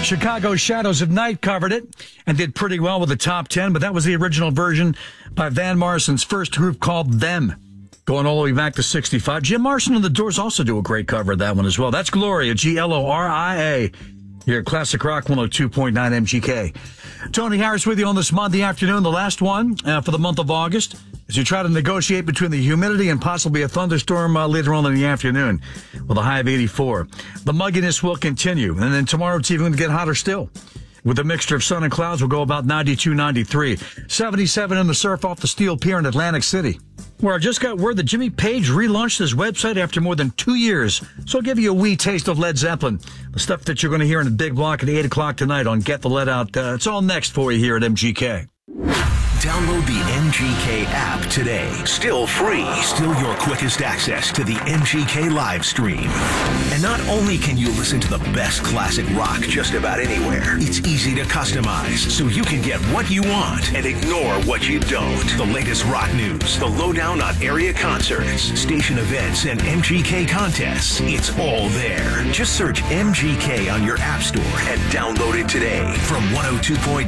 Chicago Shadows of Night covered it and did pretty well with the top 10, but that was the original version by Van Morrison's first group called Them, going all the way back to 65. Jim Morrison and the Doors also do a great cover of that one as well. That's Gloria, Gloria. Here at Classic Rock 102.9 MGK. Tony Harris with you on this Monday afternoon, the last one for the month of August, as you try to negotiate between the humidity and possibly a thunderstorm later on in the afternoon with a high of 84. The mugginess will continue, and then tomorrow it's even going to get hotter still. With a mixture of sun and clouds, we'll go about 92, 93. 77 in the surf off the Steel Pier in Atlantic City, where I just got word that Jimmy Page relaunched his website after more than 2 years. So I'll give you a wee taste of Led Zeppelin, the stuff that you're going to hear in a big block at 8 o'clock tonight on Get the Lead Out. It's all next for you here at MGK. Download the MGK app today. Still free. Still your quickest access to the MGK live stream. And not only can you listen to the best classic rock just about anywhere, it's easy to customize so you can get what you want and ignore what you don't. The latest rock news, the lowdown on area concerts, station events, and MGK contests. It's all there. Just search MGK on your app store and download it today from 102.9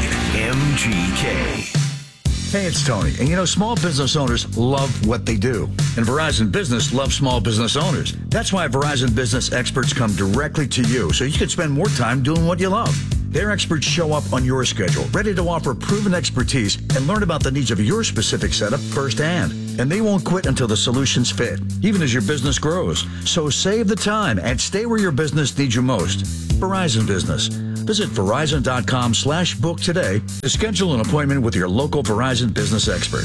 MGK. Hey, it's Tony. And you know, small business owners love what they do. And Verizon Business loves small business owners. That's why Verizon Business experts come directly to you, so you can spend more time doing what you love. Their experts show up on your schedule, ready to offer proven expertise and learn about the needs of your specific setup firsthand. And they won't quit until the solutions fit, even as your business grows. So save the time and stay where your business needs you most. Verizon Business. Visit Verizon.com/book today to schedule an appointment with your local Verizon Business expert.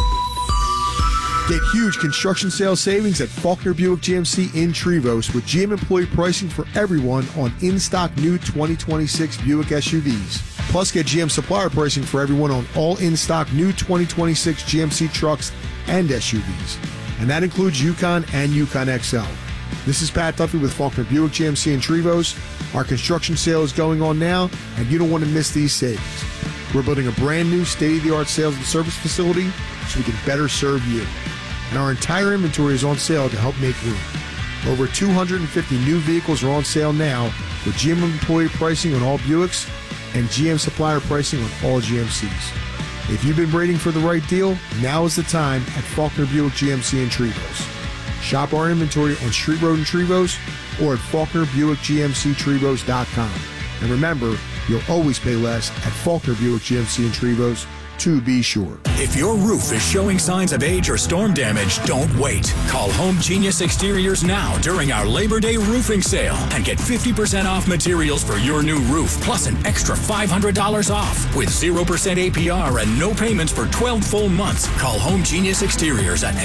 Get huge construction sales savings at Faulkner Buick GMC in Trevose with GM employee pricing for everyone on in-stock new 2026 Buick SUVs. Plus, get GM supplier pricing for everyone on all in-stock new 2026 GMC trucks and SUVs. And that includes Yukon and Yukon XL. This is Pat Duffy with Faulkner Buick GMC in Trevose. Our construction sale is going on now, and you don't want to miss these savings. We're building a brand new state-of-the-art sales and service facility so we can better serve you. And our entire inventory is on sale to help make room. Over 250 new vehicles are on sale now with GM employee pricing on all Buicks and GM supplier pricing on all GMCs. If you've been waiting for the right deal, now is the time at Faulkner Buick GMC in Trevose. Shop our inventory on Street Road in Trevose or at FaulknerBuickGMCTrevose.com. And remember, you'll always pay less at Faulkner Buick GMC in Trevose, to be sure. If your roof is showing signs of age or storm damage, don't wait. Call Home Genius Exteriors now during our Labor Day roofing sale and get 50% off materials for your new roof, plus an extra $500 off with 0% APR and no payments for 12 full months. Call Home Genius Exteriors at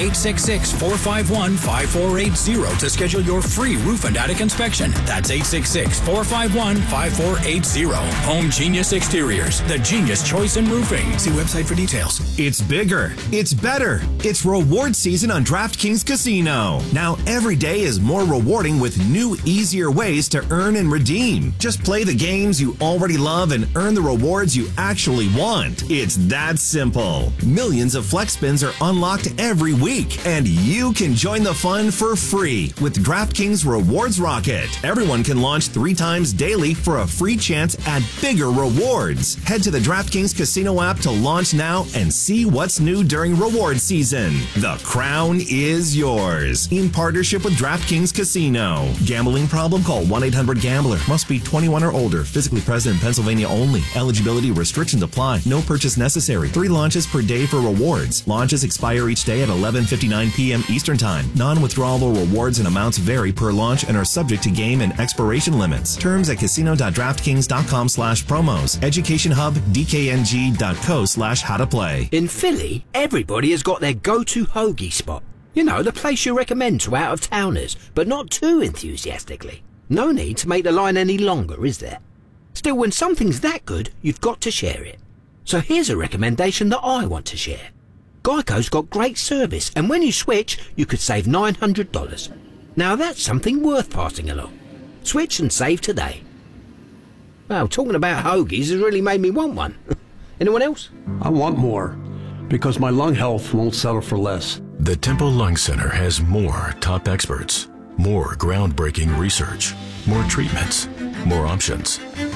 866-451-5480 to schedule your free roof and attic inspection. That's 866-451-5480. Home Genius Exteriors, the genius choice in roofing. See website for details. It's bigger. It's better. It's reward season on DraftKings Casino. Now every day is more rewarding with new, easier ways to earn and redeem. Just play the games you already love and earn the rewards you actually want. It's that simple. Millions of flex spins are unlocked every week, and you can join the fun for free with DraftKings Rewards Rocket. Everyone can launch 3 times daily for a free chance at bigger rewards. Head to the DraftKings Casino app to launch now and see what's new during reward season. The crown is yours. In partnership with DraftKings Casino. Gambling problem? Call 1-800-GAMBLER. Must be 21 or older. Physically present in Pennsylvania only. Eligibility restrictions apply. No purchase necessary. 3 launches per day for rewards. Launches expire each day at 11:59 p.m. Eastern Time. Non-withdrawable rewards and amounts vary per launch and are subject to game and expiration limits. Terms at casino.draftkings.com/promos. Education Hub, dkng.co/how-to-play. In Philly, everybody has got their go-to hoagie spot. You know, the place you recommend to out-of-towners, but not too enthusiastically. No need to make the line any longer, is there? Still, when something's that good, you've got to share it. So here's a recommendation that I want to share. Geico's got great service, and when you switch, you could save $900. Now that's something worth passing along. Switch and save today. Well, talking about hoagies has really made me want one. Anyone else? I want more, because my lung health won't settle for less. The Temple Lung Center has more top experts, more groundbreaking research, more treatments, more options.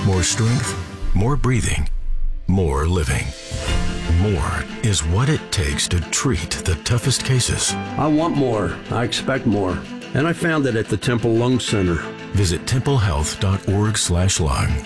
More strength, more breathing, more living. More is what it takes to treat the toughest cases. I want more. I expect more. And I found it at the Temple Lung Center. Visit templehealth.org/lung.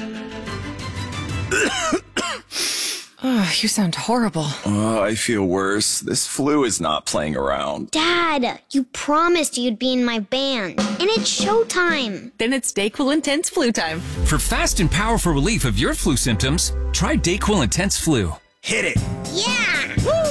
Oh, you sound horrible. Oh, I feel worse. This flu is not playing around. Dad, you promised you'd be in my band. And it's showtime. Then it's DayQuil Intense Flu time. For fast and powerful relief of your flu symptoms, try DayQuil Intense Flu. Hit it. Yeah!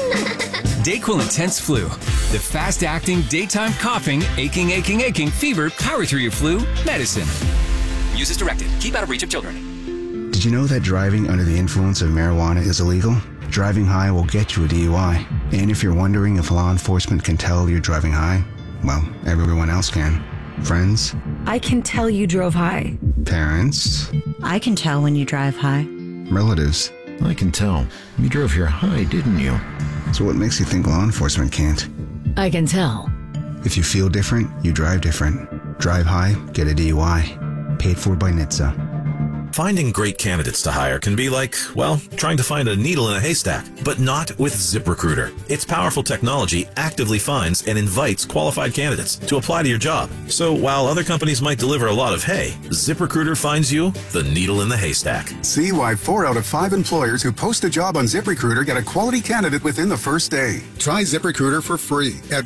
DayQuil Intense Flu. The fast-acting, daytime coughing, aching, fever, power through your flu medicine. Use as directed. Keep out of reach of children. Did you know that driving under the influence of marijuana is illegal? Driving high will get you a DUI. And if you're wondering if law enforcement can tell you're driving high, well, everyone else can. Friends? I can tell you drove high. Parents? I can tell when you drive high. Relatives? I can tell. You drove here high, didn't you? So what makes you think law enforcement can't? I can tell. If you feel different, you drive different. Drive high, get a DUI. Paid for by NHTSA. Finding great candidates to hire can be like, well, trying to find a needle in a haystack, but not with ZipRecruiter. Its powerful technology actively finds and invites qualified candidates to apply to your job. So while other companies might deliver a lot of hay, ZipRecruiter finds you the needle in the haystack. See why 4 out of 5 employers who post a job on ZipRecruiter get a quality candidate within the first day. Try ZipRecruiter for free at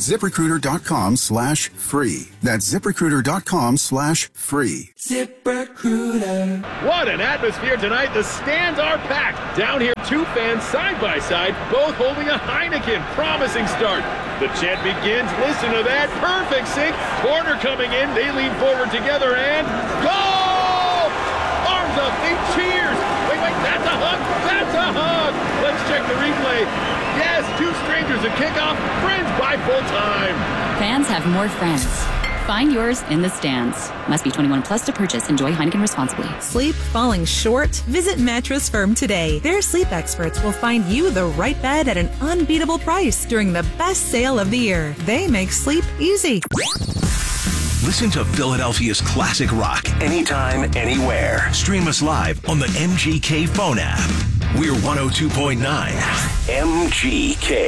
ZipRecruiter.com/free. That's ZipRecruiter.com/free. ZipRecruiter. What an atmosphere tonight. The stands are packed. Down here, 2 fans side by side, both holding a Heineken. Promising start. The chant begins. Listen to that. Perfect sync. Corner coming in. They lean forward together and goal! Arms up. They cheers. Wait, that's a hug. That's a hug. Let's check the replay. Yes, 2 strangers at kickoff. Friends by full time. Fans have more friends. Find yours in the stands. Must be 21 plus to purchase. Enjoy Heineken responsibly. Sleep falling short? Visit Mattress Firm today. Their sleep experts will find you the right bed at an unbeatable price during the best sale of the year. They make sleep easy. Listen to Philadelphia's classic rock anytime, anywhere. Stream us live on the MGK phone app. We're 102.9 MGK.